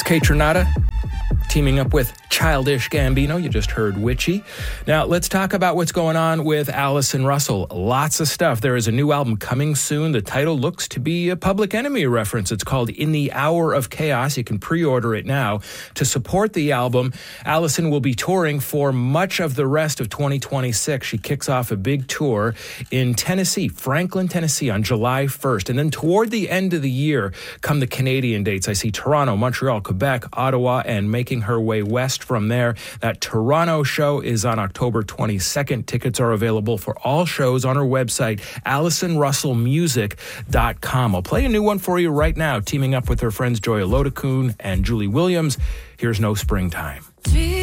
Kate Trinata teaming up with Childish Gambino. You just heard Witchy. Now, let's talk about what's going on with Allison Russell. Lots of stuff. There is a new album coming soon. The title looks to be a Public Enemy reference. It's called In the Hour of Chaos. You can pre-order it now. To support the album, Allison will be touring for much of the rest of 2026. She kicks off a big tour in Tennessee, Franklin, Tennessee, on July 1st. And then toward the end of the year come the Canadian dates. I see Toronto, Montreal, Quebec, Ottawa, and making her way west from there. That Toronto show is on October 22nd. Tickets are available for all shows on her website, AllisonRussellMusic.com. I'll play a new one for you right now, teaming up with her friends Joya Lodakun and Julie Williams. Here's No Springtime.